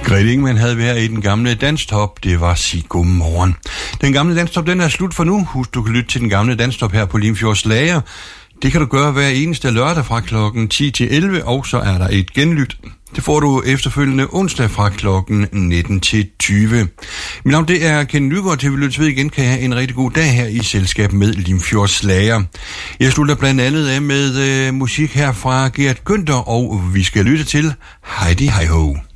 Grete Ingemann havde været i den gamle Danstop. Det var Sig Godmorgen. Den gamle Danstop, den er slut for nu. Husk, du kan lytte til den gamle Danstop her på Limfjords Lager. Det kan du gøre hver eneste lørdag fra klokken 10 til 11, og så er der et genlyt. Det får du efterfølgende onsdag fra klokken 19 til 20. Mit navn det er Ken Nygaard. Til vi lyttes ved igen, kan jeg have en rigtig god dag her i selskab med Limfjords Lager. Jeg slutter blandt andet af med musik her fra Gert Günther, og vi skal lytte til Heidi Hej Ho.